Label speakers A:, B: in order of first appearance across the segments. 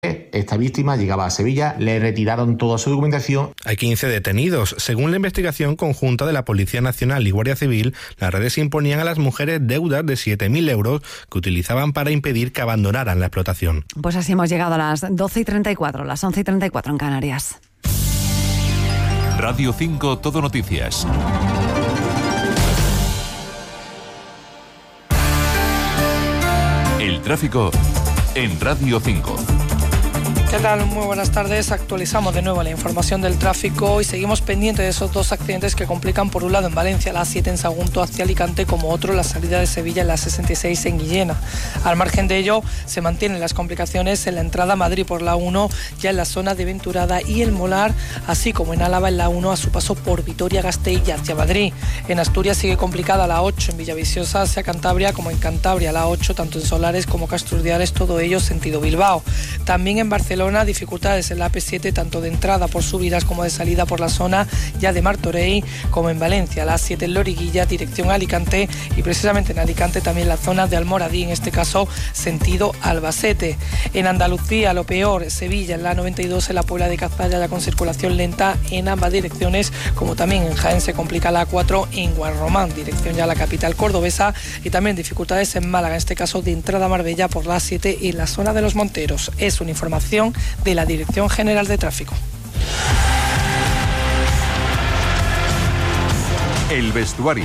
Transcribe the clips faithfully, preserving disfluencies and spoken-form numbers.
A: esta víctima llegaba a Sevilla, le retiraron toda su documentación.
B: Hay quince detenidos. Según la investigación conjunta de la Policía Nacional y Guardia Civil, las redes imponían a las mujeres deudas de siete mil euros que utilizaban para impedir que abandonaran la explotación.
C: Pues así hemos llegado a las doce y treinta y cuatro, las once y treinta y cuatro en Canarias.
D: Radio cinco Todo Noticias. El tráfico en Radio cinco.
E: ¿Qué tal? Muy buenas tardes. Actualizamos de nuevo la información del tráfico y seguimos pendientes de esos dos accidentes que complican, por un lado en Valencia, la A siete en Sagunto hacia Alicante, como otro la salida de Sevilla en la sesenta y seis en Guillena. Al margen de ello, se mantienen las complicaciones en la entrada a Madrid por la uno, ya en la zona de Venturada y El Molar, así como en Álava en la uno a su paso por Vitoria-Gasteiz y hacia Madrid. En Asturias sigue complicada la ocho en Villaviciosa hacia Cantabria, como en Cantabria la ocho, tanto en Solares como Castrurdiales, todo ello sentido Bilbao. También en Barcelona, dificultades en la A P siete, tanto de entrada por subidas como de salida por la zona ya de Martorell, como en Valencia, la A siete en Loriguilla, dirección Alicante, y precisamente en Alicante también la zona de Almoradí, en este caso sentido Albacete. En Andalucía, lo peor, Sevilla en la noventa y dos, en la Puebla de Cazalla, ya con circulación lenta en ambas direcciones, como también en Jaén se complica la A cuatro en Guarromán, dirección ya a la capital cordobesa, y también dificultades en Málaga, en este caso de entrada a Marbella por la A siete en la zona de Los Monteros. Es una información de la Dirección General de Tráfico.
D: El vestuario.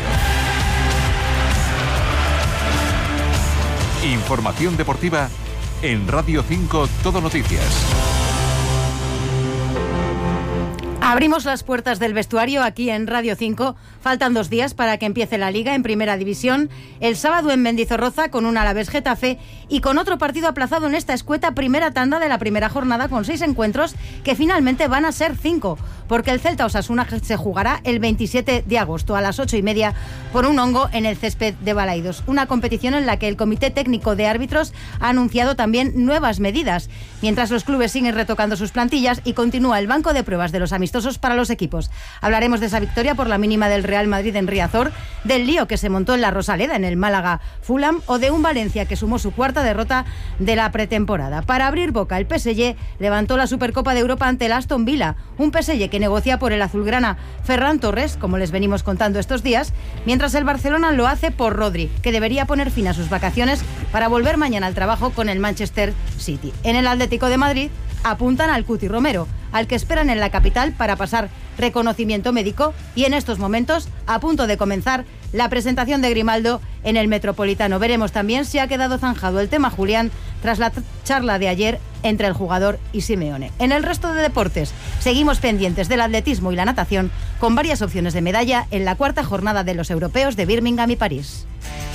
D: Información deportiva en Radio cinco Todo Noticias.
C: Abrimos las puertas del vestuario aquí en Radio cinco. Faltan dos días para que empiece la Liga en Primera División. El sábado en Mendizorroza con un Alavés Getafe y con otro partido aplazado en esta escueta primera tanda de la primera jornada, con seis encuentros que finalmente van a ser cinco, porque el Celta Osasuna se jugará el veintisiete de agosto a las ocho y media por un hongo en el césped de Balaidos. Una competición en la que el Comité Técnico de Árbitros ha anunciado también nuevas medidas, mientras los clubes siguen retocando sus plantillas y continúa el banco de pruebas de los amistosos para los equipos. Hablaremos de esa victoria por la mínima del Real Madrid en Riazor, del lío que se montó en la Rosaleda en el Málaga Fulham o de un Valencia que sumó su cuarta derrota de la pretemporada. Para abrir boca, el P S G levantó la Supercopa de Europa ante el Aston Villa, un P S G que negocia por el azulgrana Ferran Torres, como les venimos contando estos días, mientras el Barcelona lo hace por Rodri, que debería poner fin a sus vacaciones para volver mañana al trabajo con el Manchester City. En el Atlético de Madrid apuntan al Cuti Romero, al que esperan en la capital para pasar reconocimiento médico, y en estos momentos a punto de comenzar la presentación de Grimaldo en el Metropolitano. Veremos también si ha quedado zanjado el tema Julián tras la charla de ayer entre el jugador y Simeone. En el resto de deportes seguimos pendientes del atletismo y la natación, con varias opciones de medalla en la cuarta jornada de los europeos de Birmingham y París.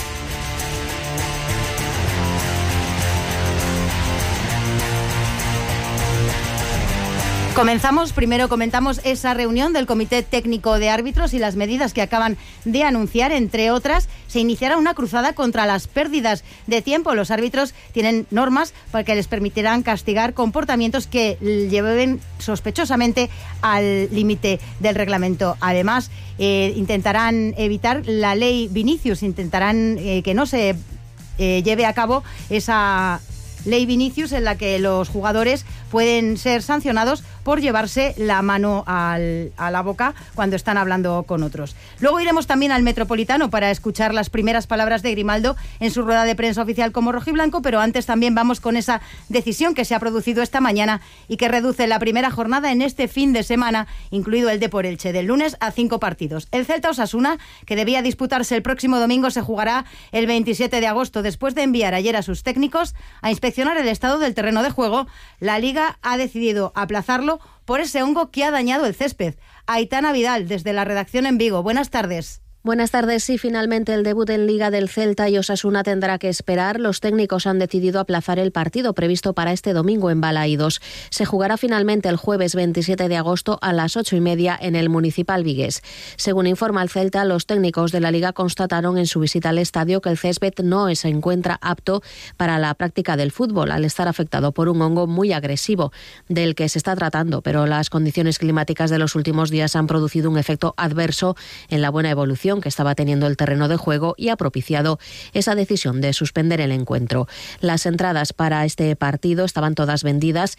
C: Comenzamos, primero comentamos esa reunión del Comité Técnico de Árbitros y las medidas que acaban de anunciar. Entre otras, se iniciará una cruzada contra las pérdidas de tiempo. Los árbitros tienen normas para que les permitirán castigar comportamientos que lleven sospechosamente al límite del reglamento. Además, eh, intentarán evitar la ley Vinicius, intentarán eh, que no se eh, lleve a cabo esa ley Vinicius en la que los jugadores pueden ser sancionados por llevarse la mano al, a la boca cuando están hablando con otros. Luego iremos también al Metropolitano para escuchar las primeras palabras de Grimaldo en su rueda de prensa oficial como rojiblanco, pero antes también vamos con esa decisión que se ha producido esta mañana y que reduce la primera jornada en este fin de semana, incluido el Depor Elche, del lunes a cinco partidos. El Celta Osasuna, que debía disputarse el próximo domingo, se jugará el veintisiete de agosto. Después de enviar ayer a sus técnicos a inspeccionar el estado del terreno de juego, la Liga ha decidido aplazarlo por ese hongo que ha dañado el césped. Aitana Vidal, desde la redacción en Vigo. Buenas tardes.
F: Buenas tardes. Sí, finalmente el debut en Liga del Celta y Osasuna tendrá que esperar. Los técnicos han decidido aplazar el partido previsto para este domingo en Balaídos. Se jugará finalmente el jueves veintisiete de agosto a las ocho y media en el Municipal Vigués. Según informa el Celta, los técnicos de la Liga constataron en su visita al estadio que el césped no se encuentra apto para la práctica del fútbol, al estar afectado por un hongo muy agresivo del que se está tratando, pero las condiciones climáticas de los últimos días han producido un efecto adverso en la buena evolución que estaba teniendo el terreno de juego y ha propiciado esa decisión de suspender el encuentro. Las entradas para este partido estaban todas vendidas